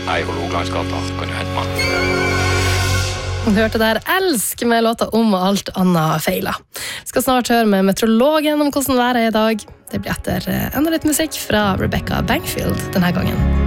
Hei, Hålogalandsgata, kan du hente meg? Du hørte der Elsk med låta Om og alt annet feiler. Skal snart høre med meteorologen om hvordan været er i dag. Det blir etter enda litt musikk fra Rebecca Bankfield denne gangen.